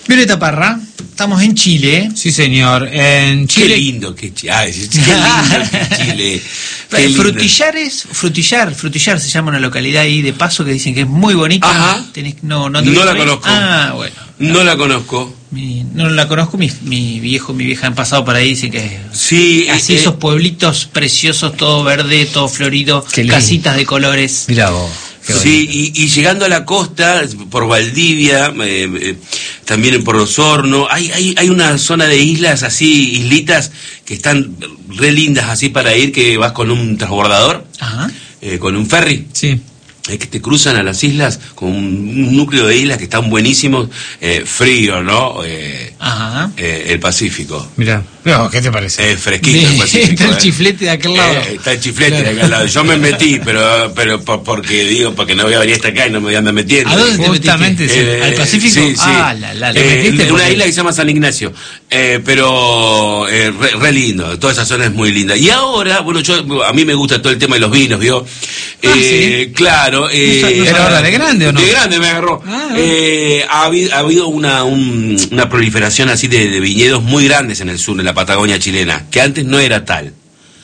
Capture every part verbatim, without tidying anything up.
Violeta Parra, estamos en Chile. Sí, señor, en Chile. Qué lindo que Chile. Ay, qué lindo que Chile. Qué lindo. Frutillares, Frutillar, Frutillar se llama una localidad ahí de paso que dicen que es muy bonita. Ajá. Tenés, no, no, No la conozco. Ah, bueno. No la conozco. Mi, no la conozco, mi, mi viejo, mi vieja han pasado por ahí, dicen que Sí, así eh, esos puebllitos preciosos, todo verde, todo florido, Qué lindo. casitas de colores. Mirá vos. Qué Sí, y, y llegando a la costa, por Valdivia, eh, eh, también por Osorno, hay, hay, hay una zona de islas así, islitas, que están re lindas así para ir, que vas con un transbordador, Ajá. eh, con un ferry. Sí. Es que te cruzan a las islas con un, un núcleo de islas que están buenísimos, eh, frío, ¿no? Eh, Ajá. eh, el Pacífico. Mirá. No, ¿qué te parece? Es fresquito el Pacífico. Está el eh. chiflete de aquel lado. Eh, está el chiflete de aquel lado. Yo me metí, pero pero por, porque digo, porque no voy a venir hasta acá y no me voy a andar metiendo. ¿A dónde te Justamente, metiste? Eh, ¿Al Pacífico? Sí, sí. Ah, la, la, la. Eh, metiste en una porque- isla que se llama San Ignacio. Eh, pero eh, re, re lindo, toda esa zona es muy linda. Y ahora, bueno, yo a mí me gusta todo el tema de los vinos, ¿vio? Ah, Eh, sí. Claro. Eh, ¿Era hora de grande o no? De grande me agarró. Ah, eh, ha, habido, ha habido una, un- una proliferación así de, de viñedos muy grandes en el sur, en la Patagonia chilena, que antes no era tal.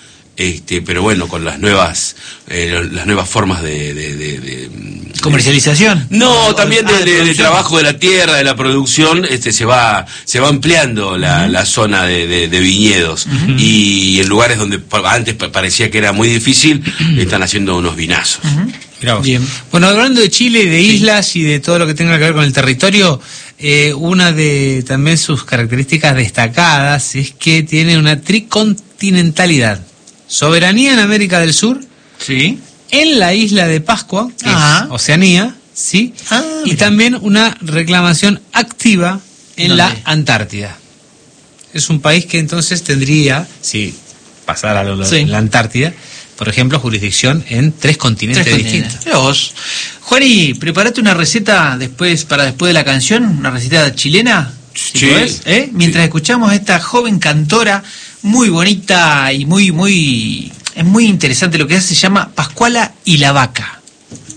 Este, pero bueno, con las nuevas eh, las nuevas formas de, de, de, de ¿Comercialización? no, también de, Ah, de- de producción. trabajo de la tierra, de la producción, este se va se va ampliando la, Uh-huh. la zona de, de- de viñedos. Uh-huh. Y en lugares donde pa- antes pa- parecía que era muy difícil, están haciendo unos vinazos. Ujú. Mirá vos. Bien. Bueno, hablando de Chile, de islas y de todo lo que tenga que ver con el territorio, eh, una de también sus características destacadas es que tiene una tricontinentalidad. Soberanía en América del Sur, Sí. en la isla de Pascua, que Ajá. es Oceanía, ¿sí? Ah, y mira. también una reclamación activa en ¿Dónde? la Antártida. Es un país que entonces tendría, si pasara lo, lo- Sí. la Antártida, por ejemplo, jurisdicción en tres continentes Tres distintos. continentes. Mirá vos. Juani, prepárate una receta después para después de la canción, una receta chilena. si Sí. podés, ¿eh? Mientras escuchamos a esta joven cantora muy bonita y muy, muy, es muy interesante lo que hace, se llama Pascuala y la Vaca.